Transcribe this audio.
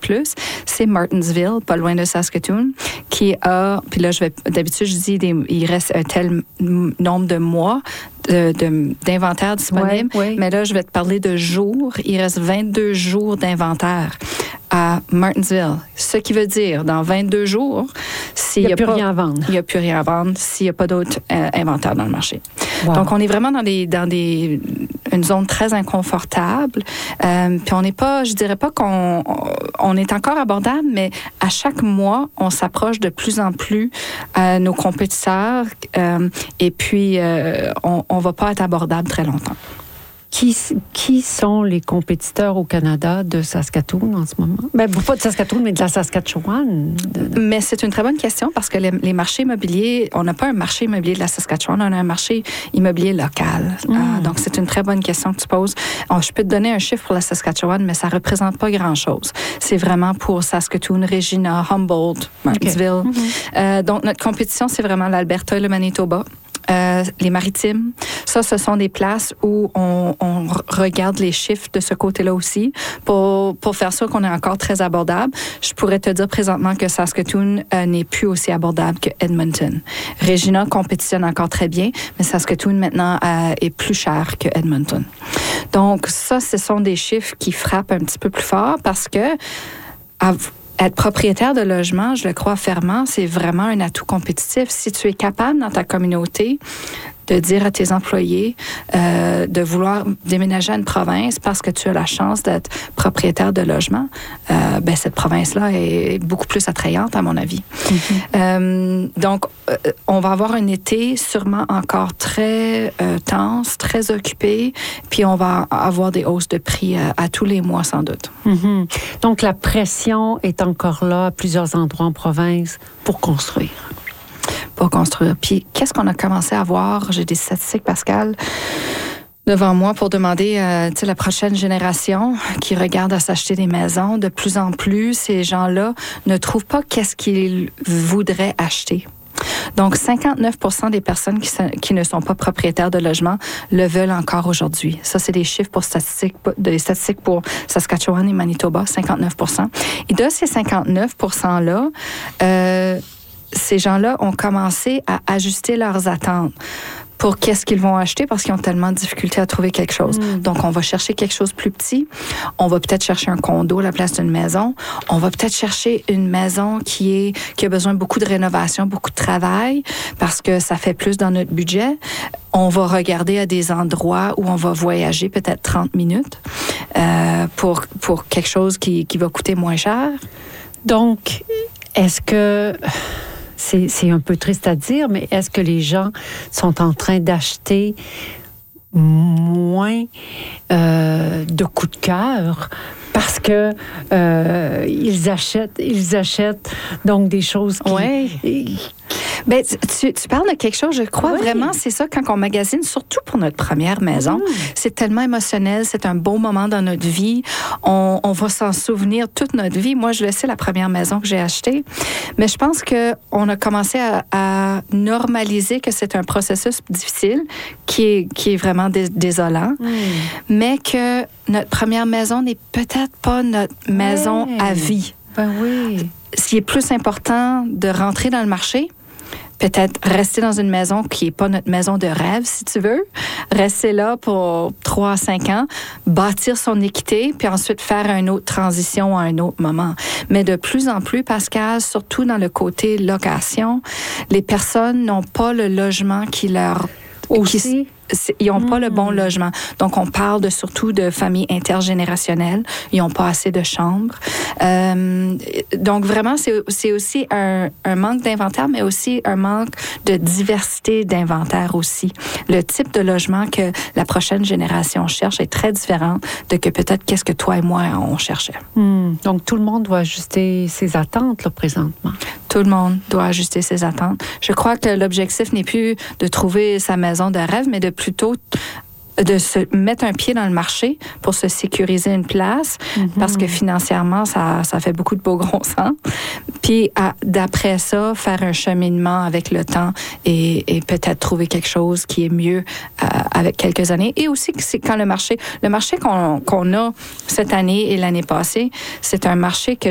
plus, c'est Martensville, pas loin de Saskatoon, qui a, puis là, d'habitude, je dis, il reste un tel nombre de mois d'inventaire disponible, mais là, je vais te parler de jours. Il reste 22 jours d'inventaire à Martensville. Ce qui veut dire, dans 22 jours, il n'y a plus rien à vendre. Il n'y a plus rien à vendre s'il n'y a pas d'autre inventaire dans le marché. Wow. Donc, on est vraiment dans une zone très inconfortable. Puis on n'est pas, je dirais pas on est encore abordable, mais à chaque mois, on s'approche de plus en plus à nos compétiteurs. Et puis, on va pas être abordable très longtemps. Qui sont les compétiteurs au Canada de Saskatoon en ce moment? Ben, pas de Saskatoon, mais de la Saskatchewan. Mais c'est une très bonne question parce que les marchés immobiliers, on n'a pas un marché immobilier de la Saskatchewan, on a un marché immobilier local. Donc, c'est une très bonne question que tu poses. Je peux te donner un chiffre pour la Saskatchewan, mais ça ne représente pas grand-chose. C'est vraiment pour Saskatoon, Regina, Humboldt, Martensville. Okay. Donc, notre compétition, c'est vraiment l'Alberta et le Manitoba. Les Maritimes, ce sont des places où on regarde les chiffres de ce côté-là aussi pour faire sûr qu'on est encore très abordable. Je pourrais te dire présentement que Saskatoon n'est plus aussi abordable que Edmonton. Regina compétitionne encore très bien, mais Saskatoon maintenant est plus cher que Edmonton. Donc ça, ce sont des chiffres qui frappent un petit peu plus fort parce que être propriétaire de logement, je le crois fermement, c'est vraiment un atout compétitif. Si tu es capable dans ta communauté de dire à tes employés de vouloir déménager à une province parce que tu as la chance d'être propriétaire de logement, cette province-là est beaucoup plus attrayante, à mon avis. Donc, on va avoir un été sûrement encore très tense, très occupé, puis on va avoir des hausses de prix à tous les mois, sans doute. Donc, la pression est encore là à plusieurs endroits en province pour construire. Pour construire. Puis, qu'est-ce qu'on a commencé à voir? J'ai des statistiques, Pascal, devant moi pour demander la prochaine génération qui regarde à s'acheter des maisons. De plus en plus, ces gens-là ne trouvent pas qu'est-ce qu'ils voudraient acheter. Donc, 59% des personnes qui ne sont pas propriétaires de logement le veulent encore aujourd'hui. Ça, c'est des chiffres des statistiques pour Saskatchewan et Manitoba, 59%. Et de ces 59%-là, ces gens-là ont commencé à ajuster leurs attentes pour qu'est-ce qu'ils vont acheter parce qu'ils ont tellement de difficultés à trouver quelque chose. Donc, on va chercher quelque chose de plus petit. On va peut-être chercher un condo à la place d'une maison. On va peut-être chercher une maison qui a besoin de beaucoup de rénovation, beaucoup de travail parce que ça fait plus dans notre budget. On va regarder à des endroits où on va voyager peut-être 30 minutes pour quelque chose qui va coûter moins cher. Donc, est-ce que... C'est un peu triste à dire, mais est-ce que les gens sont en train d'acheter moins de coups de cœur parce que ils achètent donc des choses qui... Ben, tu parles de quelque chose, je crois vraiment, c'est ça, quand on magasine, surtout pour notre première maison. C'est tellement émotionnel, c'est un beau moment dans notre vie. On va s'en souvenir toute notre vie. Moi, je le sais, la première maison que j'ai achetée. Mais je pense qu'on a commencé à normaliser que c'est un processus difficile qui est vraiment désolant. Mais que notre première maison n'est peut-être pas notre maison à vie. Ben oui. S'il est plus important de rentrer dans le marché, peut-être rester dans une maison qui n'est pas notre maison de rêve, si tu veux. Rester là pour 3 à 5 ans, bâtir son équité, puis ensuite faire une autre transition à un autre moment. Mais de plus en plus, Pascal, surtout dans le côté location, les personnes n'ont pas le logement qui leur... Aussi? Ils n'ont pas le bon logement. Donc, on parle surtout de familles intergénérationnelles. Ils n'ont pas assez de chambres. Donc, vraiment, c'est aussi un manque d'inventaire, mais aussi un manque de diversité d'inventaire aussi. Le type de logement que la prochaine génération cherche est très différent de que peut-être qu'est-ce que toi et moi, on cherchait. Donc, tout le monde doit ajuster ses attentes, là, présentement. Tout le monde doit ajuster ses attentes. Je crois que l'objectif n'est plus de trouver sa maison de rêve, mais de plutôt de se mettre un pied dans le marché pour se sécuriser une place, parce que financièrement, ça fait beaucoup de beaux gros sens. Puis d'après ça, faire un cheminement avec le temps et peut-être trouver quelque chose qui est mieux avec quelques années. Et aussi, c'est quand le marché qu'on a cette année et l'année passée, c'est un marché que